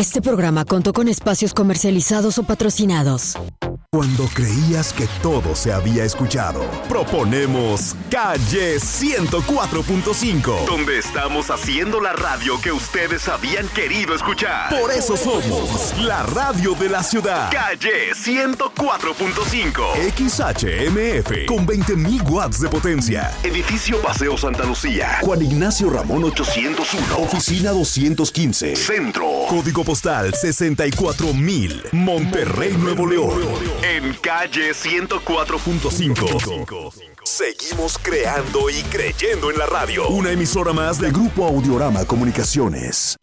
Este programa contó con espacios comercializados o patrocinados. Cuando creías que todo se había escuchado, proponemos Calle 104.5, donde estamos haciendo la radio que ustedes habían querido escuchar. Por eso somos la radio de la ciudad. Calle 104.5, XHMF, con 20.000 watts de potencia. Edificio Paseo Santa Lucía, Juan Ignacio Ramón 801, Oficina 215, Centro, Código Postal 64,000, Monterrey, Nuevo León. En Calle 104.5. Seguimos creando y creyendo en la radio. Una emisora más de Grupo Audiorama Comunicaciones.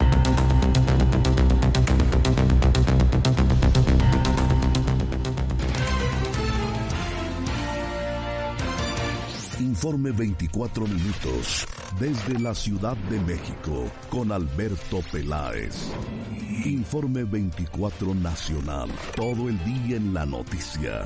Informe 24 minutos desde la Ciudad de México con Alberto Peláez. Informe 24 nacional, todo el día en la noticia.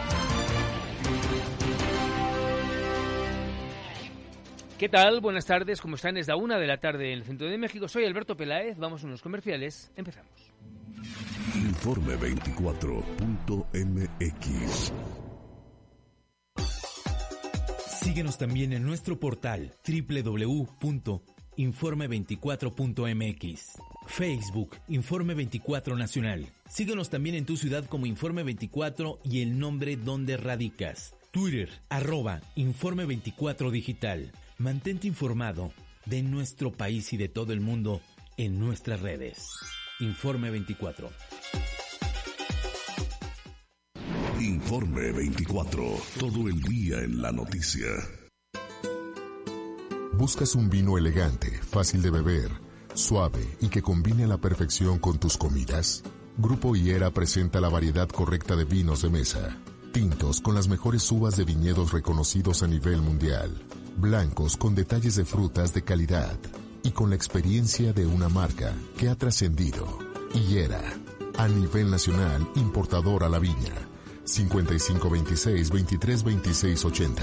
¿Qué tal? Buenas tardes, ¿cómo están? Es la 1 de la tarde en el centro de México. Soy Alberto Peláez, vamos a unos comerciales, empezamos. Informe 24.mx. Síguenos también en nuestro portal www.informe24.mx. Facebook, Informe 24 Nacional. Síguenos también en tu ciudad como Informe 24 y el nombre donde radicas. Twitter, @Informe 24 Digital. Mantente informado de nuestro país y de todo el mundo en nuestras redes. Informe 24. Informe 24, todo el día en la noticia. ¿Buscas un vino elegante, fácil de beber, suave y que combine a la perfección con tus comidas? Grupo Higuera presenta la variedad correcta de vinos de mesa. Tintos con las mejores uvas de viñedos reconocidos a nivel mundial. Blancos con detalles de frutas de calidad. Y con la experiencia de una marca que ha trascendido. Higuera, a nivel nacional, importador a la viña. 5526-232680.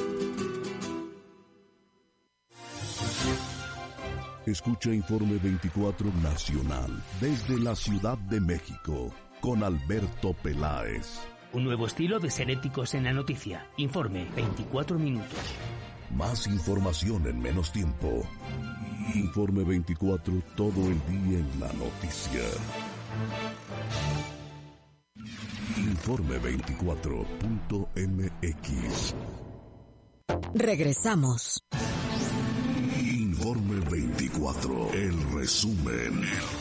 Escucha Informe 24 Nacional desde la Ciudad de México con Alberto Peláez. Un nuevo estilo de ser éticos en la noticia. Informe 24 minutos. Más información en menos tiempo. Informe 24, todo el día en la noticia. Informe 24.mx. Regresamos. Informe 24, el resumen.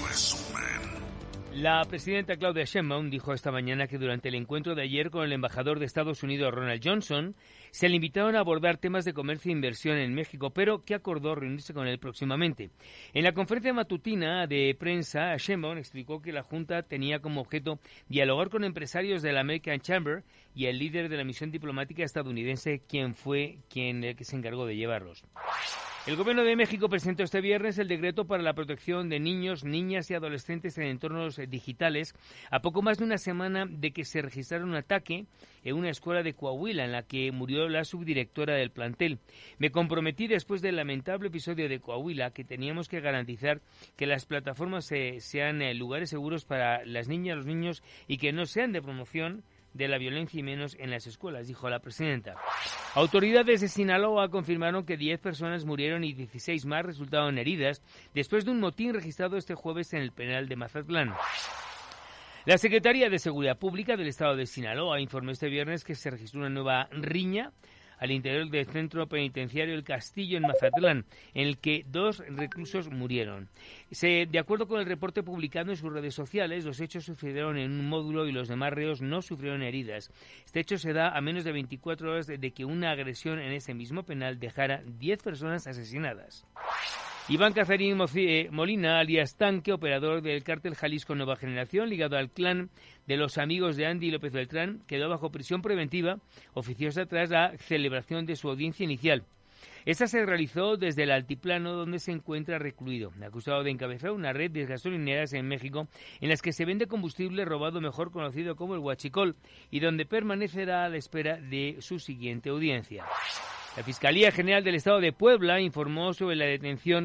La presidenta Claudia Sheinbaum dijo esta mañana que durante el encuentro de ayer con el embajador de Estados Unidos, Ronald Johnson, se le invitaron a abordar temas de comercio e inversión en México, pero que acordó reunirse con él próximamente. En la conferencia matutina de prensa, Sheinbaum explicó que la Junta tenía como objeto dialogar con empresarios de la American Chamber y el líder de la misión diplomática estadounidense, quien fue el que se encargó de llevarlos. El Gobierno de México presentó este viernes el decreto para la protección de niños, niñas y adolescentes en entornos digitales, a poco más de una semana de que se registrara un ataque en una escuela de Coahuila en la que murió la subdirectora del plantel. Me comprometí después del lamentable episodio de Coahuila que teníamos que garantizar que las plataformas sean lugares seguros para las niñas, los niños y que no sean de promoción de la violencia y menos en las escuelas, dijo la presidenta. Autoridades de Sinaloa confirmaron que 10 personas murieron y 16 más resultaron heridas después de un motín registrado este jueves en el penal de Mazatlán. La Secretaría de Seguridad Pública del Estado de Sinaloa informó este viernes que se registró una nueva riña al interior del centro penitenciario El Castillo en Mazatlán, en el que 2 reclusos murieron. De acuerdo con el reporte publicado en sus redes sociales, los hechos sucedieron en un módulo y los demás reos no sufrieron heridas. Este hecho se da a menos de 24 horas de que una agresión en ese mismo penal dejara 10 personas asesinadas. Iván Cazarín Molina, alias Tanque, operador del cártel Jalisco Nueva Generación, ligado al clan de los amigos de Andy López Beltrán, quedó bajo prisión preventiva oficiosa tras la celebración de su audiencia inicial. Esta se realizó desde el altiplano donde se encuentra recluido, acusado de encabezar una red de gasolineras en México en las que se vende combustible robado, mejor conocido como el huachicol, y donde permanecerá a la espera de su siguiente audiencia. La Fiscalía General del Estado de Puebla informó sobre la detención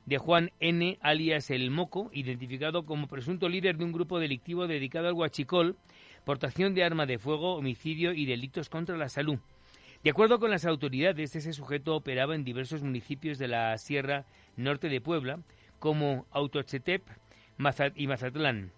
de Juan N., alias El Moco, identificado como presunto líder de un grupo delictivo dedicado al huachicol, portación de arma de fuego, homicidio y delitos contra la salud. De acuerdo con las autoridades, ese sujeto operaba en diversos municipios de la Sierra Norte de Puebla, como Autochetep y Mazatlán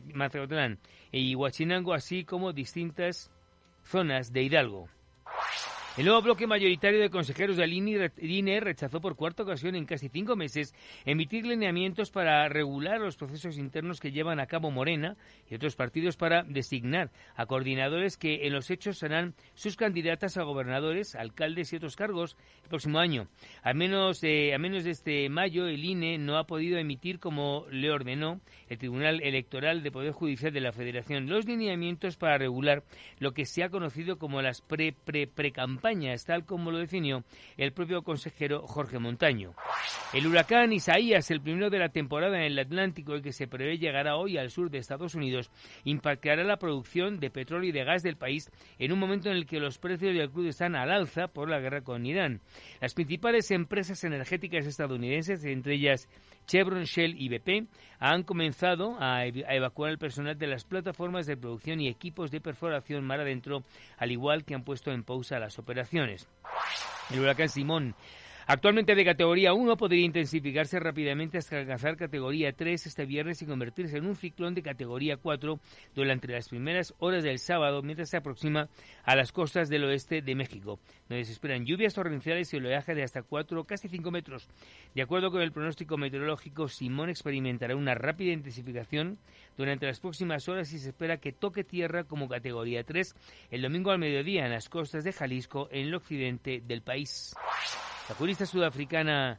y Huachinango, así como distintas zonas de Hidalgo. El nuevo bloque mayoritario de consejeros del INE rechazó por cuarta ocasión en casi 5 meses emitir lineamientos para regular los procesos internos que llevan a cabo Morena y otros partidos para designar a coordinadores que en los hechos serán sus candidatas a gobernadores, alcaldes y otros cargos el próximo año. A menos de este mayo, el INE no ha podido emitir, como le ordenó el Tribunal Electoral de Poder Judicial de la Federación, los lineamientos para regular lo que se ha conocido como las pre-campañas, tal como lo definió el propio consejero Jorge Montaño. El huracán Isaías, el primero de la temporada en el Atlántico y que se prevé llegará hoy al sur de Estados Unidos, impactará la producción de petróleo y de gas del país en un momento en el que los precios del crudo están al alza por la guerra con Irán. Las principales empresas energéticas estadounidenses, entre ellas Chevron, Shell y BP, han comenzado a evacuar el personal de las plataformas de producción y equipos de perforación mar adentro, al igual que han puesto en pausa las operaciones. El huracán Simón, actualmente de categoría 1, podría intensificarse rápidamente hasta alcanzar categoría 3 este viernes y convertirse en un ciclón de categoría 4 durante las primeras horas del sábado, mientras se aproxima a las costas del oeste de México, donde se esperan lluvias torrenciales y oleaje de hasta 4, casi 5 metros. De acuerdo con el pronóstico meteorológico, Simón experimentará una rápida intensificación durante las próximas horas y se espera que toque tierra como categoría 3 el domingo al mediodía en las costas de Jalisco, en el occidente del país. La jurista sudafricana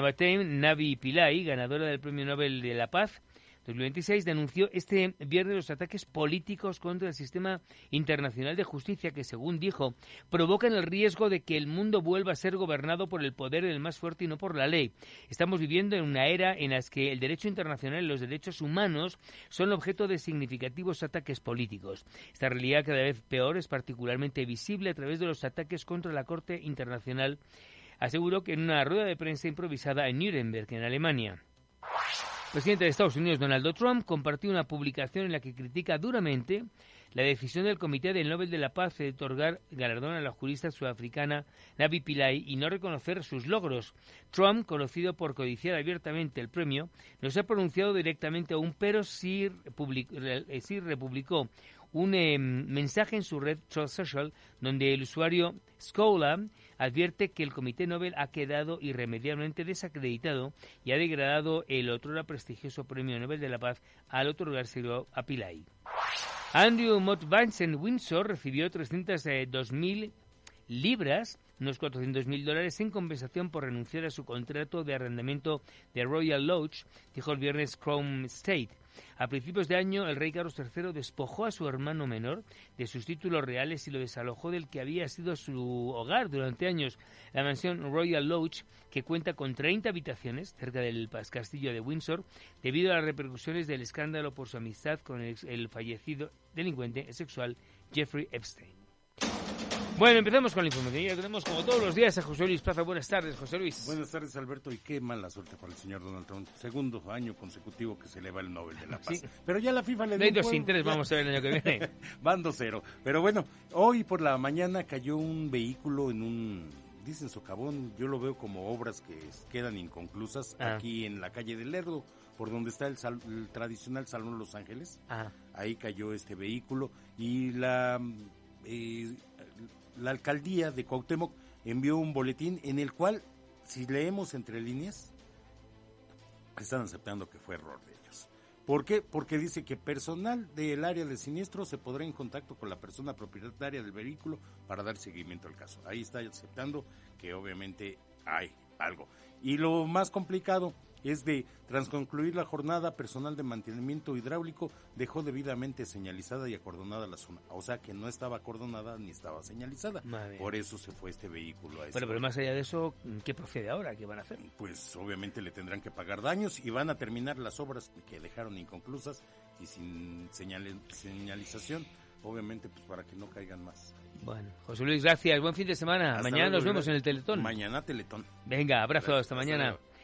Navi Pillay, ganadora del Premio Nobel de la Paz 2026, denunció este viernes los ataques políticos contra el sistema internacional de justicia que, según dijo, provocan el riesgo de que el mundo vuelva a ser gobernado por el poder del más fuerte y no por la ley. Estamos viviendo en una era en la que el derecho internacional y los derechos humanos son objeto de significativos ataques políticos. Esta realidad, cada vez peor, es particularmente visible a través de los ataques contra la Corte Internacional, aseguró que en una rueda de prensa improvisada en Nuremberg, en Alemania. El presidente de Estados Unidos, Donald Trump, compartió una publicación en la que critica duramente la decisión del Comité del Nobel de la Paz de otorgar galardón a la jurista sudafricana Navi Pillay y no reconocer sus logros. Trump, conocido por codiciar abiertamente el premio, no se ha pronunciado directamente aún, pero sí republicó un mensaje en su red Truth Social, donde el usuario Scholar advierte que el Comité Nobel ha quedado irremediablemente desacreditado y ha degradado el otrora prestigioso Premio Nobel de la Paz al otorgárselo a Pillay. Andrew Mott Vance en Windsor recibió 302.000 libras, unos $400.000, en compensación por renunciar a su contrato de arrendamiento de Royal Lodge, dijo el viernes Chrome State. A principios de año, el rey Carlos III despojó a su hermano menor de sus títulos reales y lo desalojó del que había sido su hogar durante años, la mansión Royal Lodge, que cuenta con 30 habitaciones cerca del castillo de Windsor, debido a las repercusiones del escándalo por su amistad con el fallecido delincuente sexual Jeffrey Epstein. Bueno, empezamos con la información. Ya tenemos, como todos los días, a José Luis Plaza. Buenas tardes, José Luis. Buenas tardes, Alberto. Y qué mala suerte para el señor Donald Trump. Segundo año consecutivo que se eleva el Nobel de la Paz. Sí. Pero ya la FIFA le dio dos interés, vamos a ver el año que viene. Van 2-0. Pero bueno, hoy por la mañana cayó un vehículo en un, dicen, socavón. Yo lo veo como obras que quedan inconclusas aquí en la calle del Lerdo, por donde está el tradicional Salón Los Ángeles. Ahí cayó este vehículo y la alcaldía de Cuauhtémoc envió un boletín en el cual, si leemos entre líneas, están aceptando que fue error de ellos. ¿Por qué? Porque dice que personal del área de siniestro se podrá en contacto con la persona propietaria del vehículo para dar seguimiento al caso. Ahí está aceptando que obviamente hay algo. Y lo más complicado es de, tras concluir la jornada, personal de mantenimiento hidráulico dejó debidamente señalizada y acordonada la zona. O sea que no estaba acordonada ni estaba señalizada. Por eso se fue este vehículo a ese. Bueno, pero más allá de eso, ¿qué procede ahora? ¿Qué van a hacer? Pues obviamente le tendrán que pagar daños y van a terminar las obras que dejaron inconclusas y sin señalización, obviamente pues para que no caigan más. Bueno, José Luis, gracias. Buen fin de semana. Mañana nos vemos en el Teletón. Mañana Teletón. Venga, abrazo. Hasta mañana.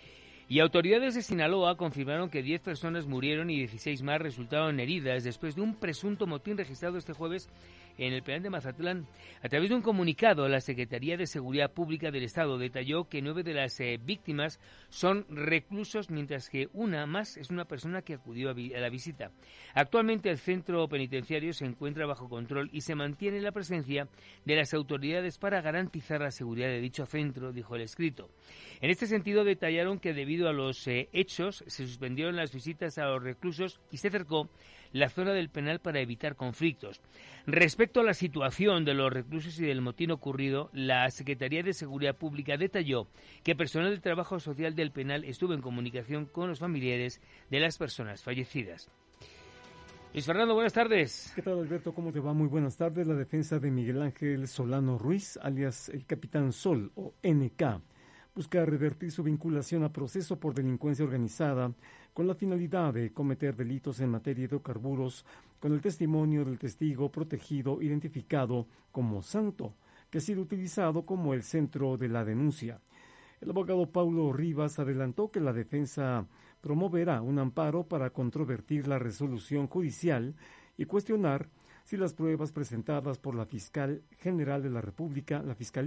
Y autoridades de Sinaloa confirmaron que 10 personas murieron y 16 más resultaron heridas después de un presunto motín registrado este jueves en el penal de Mazatlán. A través de un comunicado, la Secretaría de Seguridad Pública del Estado detalló que 9 de las víctimas son reclusos, mientras que una más es una persona que acudió a la visita. Actualmente el centro penitenciario se encuentra bajo control y se mantiene la presencia de las autoridades para garantizar la seguridad de dicho centro, dijo el escrito. En este sentido, detallaron que debido a los hechos se suspendieron las visitas a los reclusos y se cercó la zona del penal para evitar conflictos. Respecto a la situación de los reclusos y del motín ocurrido, la Secretaría de Seguridad Pública detalló que personal de trabajo social del penal estuvo en comunicación con los familiares de las personas fallecidas. Luis Fernando, buenas tardes. ¿Qué tal, Alberto? ¿Cómo te va? Muy buenas tardes. La defensa de Miguel Ángel Solano Ruiz, alias el Capitán Sol o NK, busca revertir su vinculación a proceso por delincuencia organizada con la finalidad de cometer delitos en materia de hidrocarburos con el testimonio del testigo protegido identificado como Santo, que ha sido utilizado como el centro de la denuncia. El abogado Paulo Rivas adelantó que la defensa promoverá un amparo para controvertir la resolución judicial y cuestionar si las pruebas presentadas por la Fiscalía General de la República,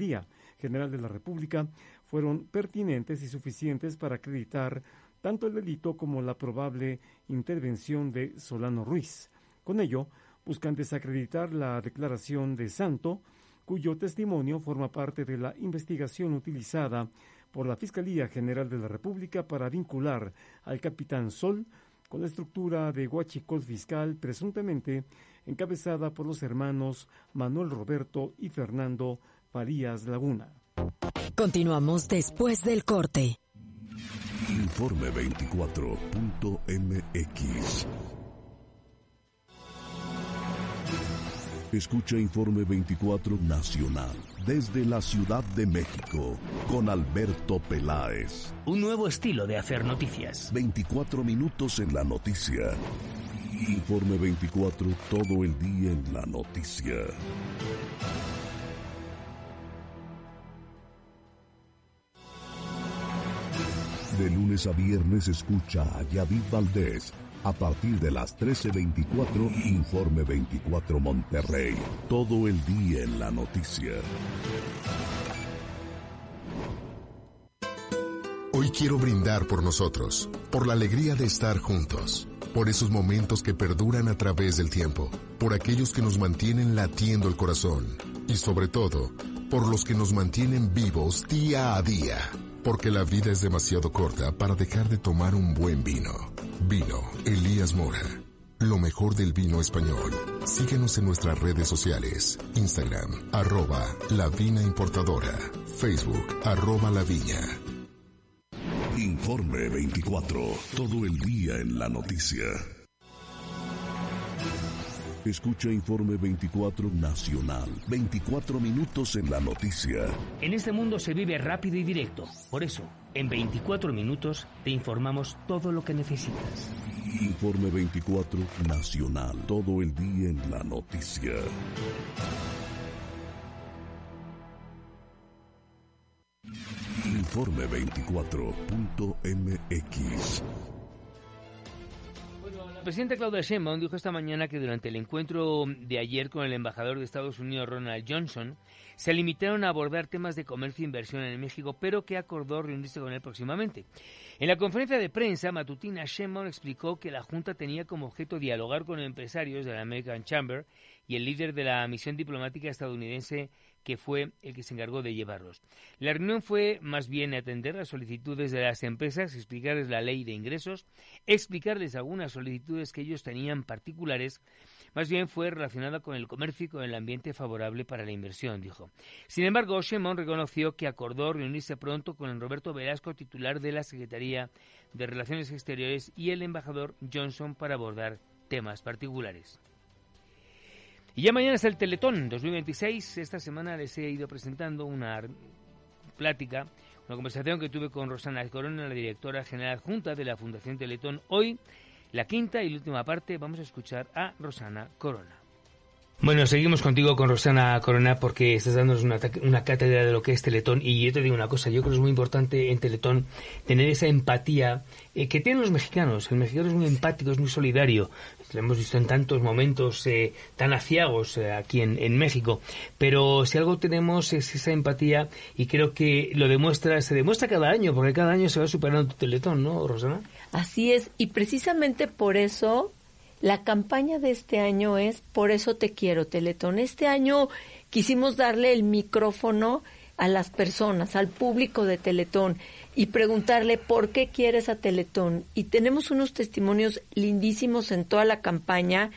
fueron pertinentes y suficientes para acreditar tanto el delito como la probable intervención de Solano Ruiz. Con ello, buscan desacreditar la declaración de Santo, cuyo testimonio forma parte de la investigación utilizada por la Fiscalía General de la República para vincular al Capitán Sol con la estructura de huachicol fiscal presuntamente encabezada por los hermanos Manuel Roberto y Fernando Farías Laguna. Continuamos después del corte. Informe 24.mx. Escucha Informe 24 Nacional desde la Ciudad de México con Alberto Peláez. Un nuevo estilo de hacer noticias. 24 minutos en la noticia. Informe 24, todo el día en la noticia. De lunes a viernes escucha a Yadid Valdés. A partir de las 13:24, Informe 24 Monterrey. Todo el día en la noticia. Hoy quiero brindar por nosotros, por la alegría de estar juntos, por esos momentos que perduran a través del tiempo, por aquellos que nos mantienen latiendo el corazón y sobre todo, por los que nos mantienen vivos día a día. Porque la vida es demasiado corta para dejar de tomar un buen vino. Vino Elías Mora. Lo mejor del vino español. Síguenos en nuestras redes sociales. Instagram, @La Vina Importadora. Facebook, @La Viña. Informe 24. Todo el día en la noticia. Escucha Informe 24 Nacional. 24 minutos en la noticia. En este mundo se vive rápido y directo. Por eso, en 24 minutos te informamos todo lo que necesitas. Informe 24 Nacional. Todo el día en la noticia. Informe 24.mx. La presidenta Claudia Sheinbaum dijo esta mañana que durante el encuentro de ayer con el embajador de Estados Unidos, Ronald Johnson, se limitaron a abordar temas de comercio e inversión en México, pero que acordó reunirse con él próximamente. En la conferencia de prensa matutina, Sheinbaum explicó que la Junta tenía como objeto dialogar con empresarios de la American Chamber y el líder de la misión diplomática estadounidense, que fue el que se encargó de llevarlos. La reunión fue más bien atender las solicitudes de las empresas, explicarles la ley de ingresos, explicarles algunas solicitudes que ellos tenían particulares. Más bien fue relacionada con el comercio y con el ambiente favorable para la inversión, dijo. Sin embargo, Sheinbaum reconoció que acordó reunirse pronto con el Roberto Velasco, titular de la Secretaría de Relaciones Exteriores, y el embajador Johnson para abordar temas particulares. Y ya mañana es el Teletón 2026. Esta semana les he ido presentando una plática, una conversación que tuve con Rosana Corona, la directora general adjunta de la Fundación Teletón. Hoy, la quinta y la última parte, vamos a escuchar a Rosana Corona. Bueno, seguimos contigo con Rosana Corona porque estás dándonos una cátedra de lo que es Teletón, y yo te digo una cosa, yo creo que es muy importante en Teletón tener esa empatía que tienen los mexicanos. El mexicano es muy empático, es muy solidario, lo hemos visto en tantos momentos tan aciagos aquí en México, pero si algo tenemos es esa empatía, y creo que se demuestra cada año, porque cada año se va superando tu Teletón, ¿no, Rosana? Así es, y precisamente por eso la campaña de este año es Por eso te quiero, Teletón. Este año quisimos darle el micrófono a las personas, al público de Teletón, y preguntarle por qué quieres a Teletón. Y tenemos unos testimonios lindísimos en toda la campaña,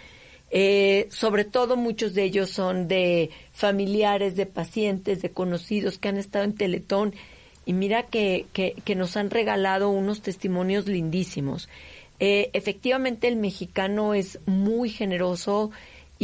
sobre todo muchos de ellos son de familiares, de pacientes, de conocidos que han estado en Teletón, y mira que nos han regalado unos testimonios lindísimos. Efectivamente el mexicano es muy generoso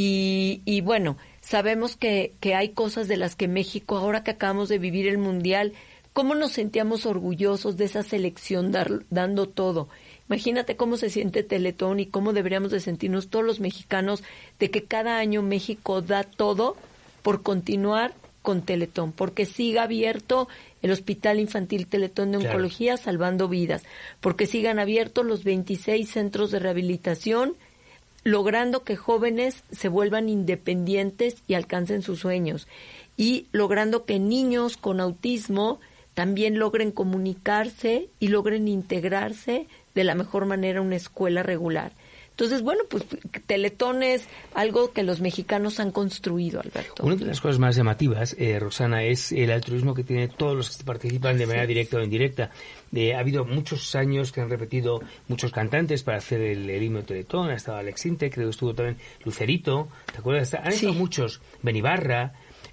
y bueno, sabemos que hay cosas de las que México, ahora que acabamos de vivir el Mundial, cómo nos sentíamos orgullosos de esa selección dando todo. Imagínate cómo se siente Teletón y cómo deberíamos de sentirnos todos los mexicanos de que cada año México da todo por continuar con Teletón, porque siga abierto el Hospital Infantil Teletón de Oncología, claro, salvando vidas, porque sigan abiertos los 26 centros de rehabilitación, logrando que jóvenes se vuelvan independientes y alcancen sus sueños, y logrando que niños con autismo también logren comunicarse y logren integrarse de la mejor manera a una escuela regular. Entonces, bueno, pues Teletón es algo que los mexicanos han construido, Alberto. Una de las cosas más llamativas, Rosana, es el altruismo que tienen todos los que participan de manera directa o indirecta. Ha habido muchos años que han repetido muchos cantantes para hacer el himno de Teletón. Ha estado Alex Intec, creo que estuvo también Lucerito, ¿te acuerdas? Han estado muchos, Benibarra.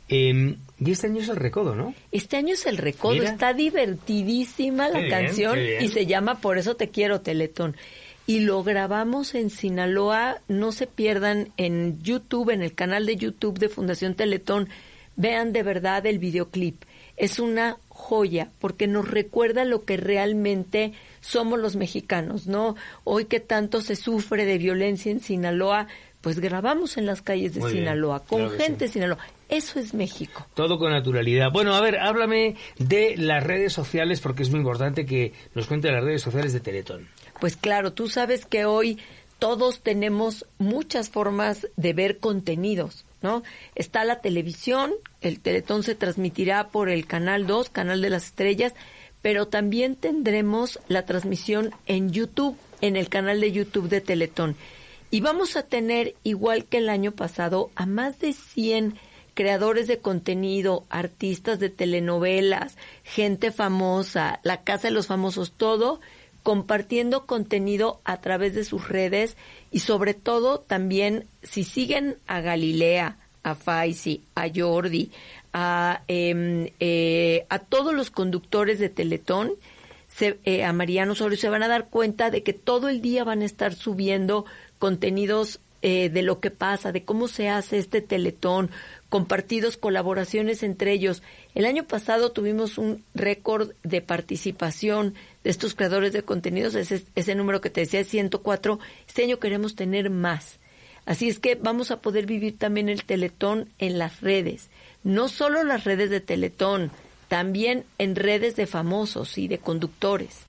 Y este año es el Recodo, ¿no? Este año es el Recodo. Mira. Está divertidísima la canción y se llama Por eso te quiero, Teletón. Y lo grabamos en Sinaloa. No se pierdan en YouTube, en el canal de YouTube de Fundación Teletón. Vean de verdad el videoclip. Es una joya porque nos recuerda lo que realmente somos los mexicanos, ¿no? Hoy que tanto se sufre de violencia en Sinaloa, pues grabamos en las calles de Sinaloa, con gente de Sinaloa. Eso es México. Todo con naturalidad. Bueno, a ver, háblame de las redes sociales, porque es muy importante que nos cuente las redes sociales de Teletón. Pues claro, tú sabes que hoy todos tenemos muchas formas de ver contenidos, ¿no? Está la televisión, el Teletón se transmitirá por el Canal 2, Canal de las Estrellas, pero también tendremos la transmisión en YouTube, en el canal de YouTube de Teletón. Y vamos a tener, igual que el año pasado, a más de 100 creadores de contenido, artistas de telenovelas, gente famosa, la Casa de los Famosos, todo compartiendo contenido a través de sus redes, y sobre todo también si siguen a Galilea, a Faisy, a Jordi, a todos los conductores de Teletón, a Mariano Osorio, se van a dar cuenta de que todo el día van a estar subiendo contenidos de lo que pasa, de cómo se hace este Teletón, compartidos, colaboraciones entre ellos. El año pasado tuvimos un récord de participación de estos creadores de contenidos, ese número que te decía es 104. Este año queremos tener más. Así es que vamos a poder vivir también el Teletón en las redes. No solo las redes de Teletón, también en redes de famosos y de conductores.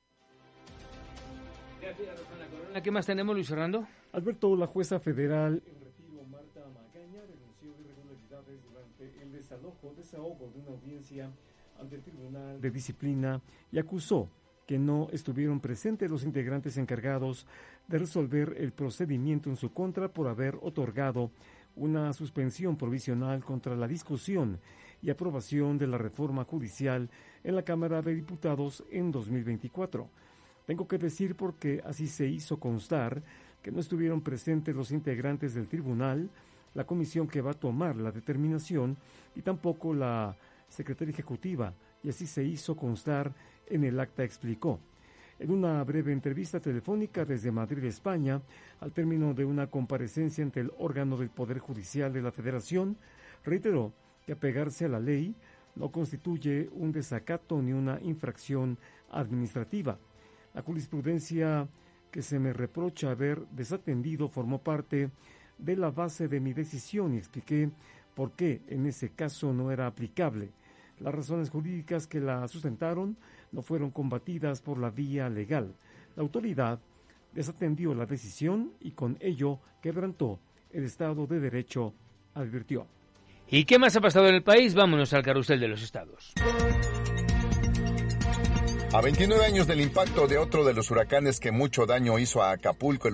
Gracias, Rosana Corona. ¿Qué más tenemos, Luis Fernando? Alberto, la jueza federal en retiro Marta Magaña denunció irregularidades durante el desahogo de una audiencia ante el Tribunal de Disciplina y acusó que no estuvieron presentes los integrantes encargados de resolver el procedimiento en su contra por haber otorgado una suspensión provisional contra la discusión y aprobación de la reforma judicial en la Cámara de Diputados en 2024. Tengo que decir porque así se hizo constar que no estuvieron presentes los integrantes del tribunal, la comisión que va a tomar la determinación y tampoco la secretaria ejecutiva, y así se hizo constar en el acta, explicó. En una breve entrevista telefónica desde Madrid, España, al término de una comparecencia ante el órgano del Poder Judicial de la Federación, reiteró que apegarse a la ley no constituye un desacato ni una infracción administrativa. La jurisprudencia que se me reprocha haber desatendido formó parte de la base de mi decisión y expliqué por qué en ese caso no era aplicable. Las razones jurídicas que la sustentaron no fueron combatidas por la vía legal. La autoridad desatendió la decisión y con ello quebrantó el Estado de Derecho, advirtió. ¿Y qué más ha pasado en el país? Vámonos al carrusel de los estados. A 29 años del impacto de otro de los huracanes que mucho daño hizo a Acapulco,